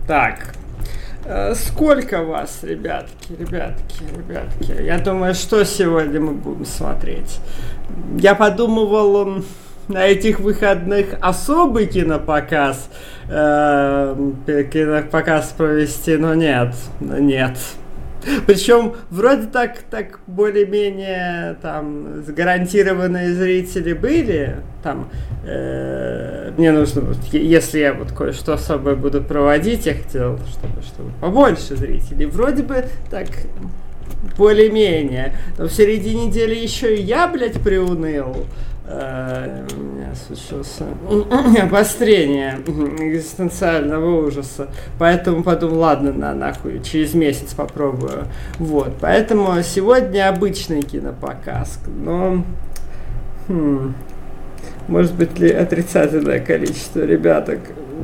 Так, сколько вас, ребятки? Я думаю, что сегодня мы будем смотреть. Я подумывал на этих выходных особый кинопоказ провести, но нет. Причем вроде так более-менее там гарантированные зрители были. Там мне нужно, если я вот кое-что особое буду проводить, я хотел, чтобы побольше зрителей. Вроде бы так более-менее. Но в середине недели еще и я, приуныл. У меня случилось обострение экзистенциального ужаса. Поэтому подумал, ладно, нахуй, через месяц попробую. Вот, поэтому сегодня обычный кинопоказ. Но, может быть ли отрицательное количество ребяток?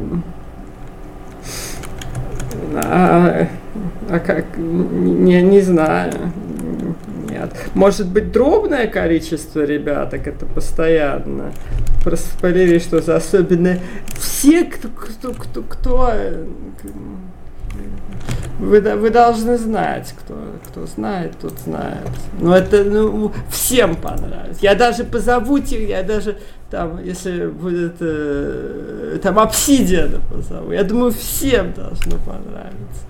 Как? Не знаю. Нет. Может быть, дробное количество ребяток, это постоянно. Просто спалили, что за особенно все, кто вы должны знать, кто знает, тот знает. Но это, всем понравится. Я даже позову их, я даже там, если будет там Obsidian позову. Я думаю, всем должно понравиться.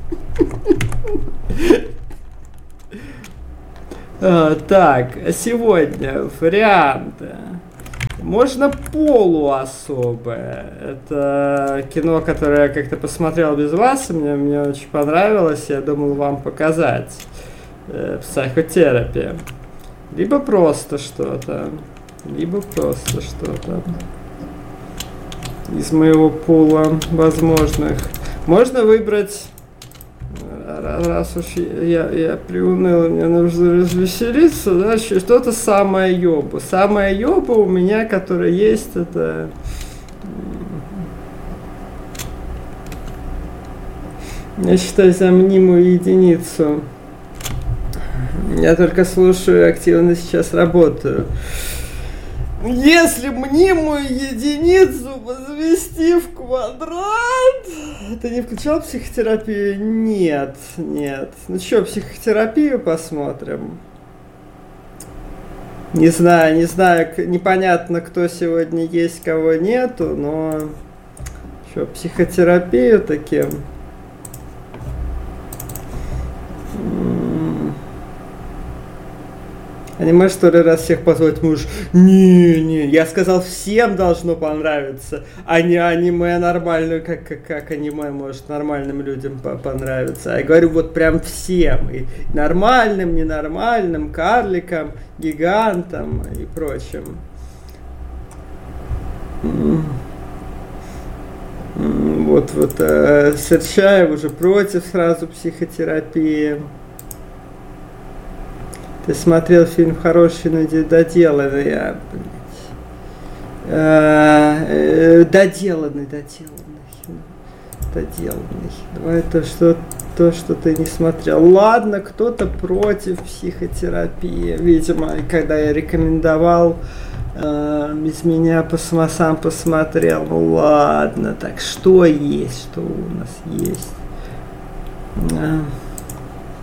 Так, сегодня варианты. Можно полуособое. Это кино, которое я как-то посмотрел без вас, и мне очень понравилось. Я думал вам показать. Психотерапия. Либо просто что-то. Из моего пула возможных. Можно выбрать. Раз уж я приуныл, мне нужно развеселиться, значит, что-то самое ёба. Самое ёба у меня, которое есть, это... Я считаю за мнимую единицу. Я только слушаю и активно сейчас работаю. Если мнимую единицу возвести в квадрат... Ты не включал психотерапию? Нет. Ну что, психотерапию посмотрим? Не знаю, непонятно, кто сегодня есть, кого нету, но... Что, психотерапию таким? Аниме, что ли, раз всех позвать можешь? Не, я сказал, всем должно понравиться, а не аниме нормальную, как аниме может нормальным людям понравиться. Я говорю, вот прям всем, и нормальным, ненормальным, карликам, гигантам и прочим. Вот, Серчаев уже против сразу психотерапии. Ты смотрел фильм хороший, но доделанный, доделанный. Давай то, что ты не смотрел. Ладно, кто-то против психотерапии. Видимо, когда я рекомендовал, без меня сам посмотрел. Ну ладно, так что есть, что у нас есть.